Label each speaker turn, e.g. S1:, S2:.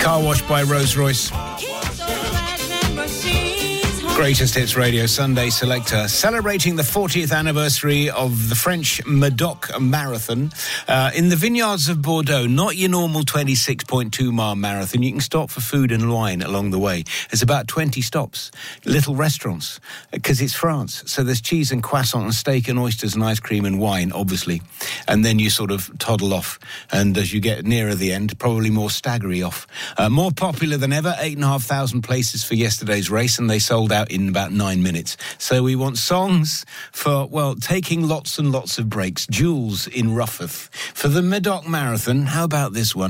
S1: Car Wash by Rolls Royce. Greatest Hits Radio Sunday Selector, celebrating the 40th anniversary of the French Medoc Marathon in the vineyards of Bordeaux. Not your normal 26.2 mile marathon. You can stop for food and wine along the way. There's about 20 stops, little restaurants, because it's France. So there's cheese and croissant and steak and oysters and ice cream and wine, obviously. And then you sort of toddle off. And as you get nearer the end, probably more staggery off. More popular than ever, 8,500 places for yesterday's race, and they sold out in about 9 minutes. So we want songs for, well, taking lots and lots of breaks. Jules in Rougheth. For the Medoc Marathon, how about this one?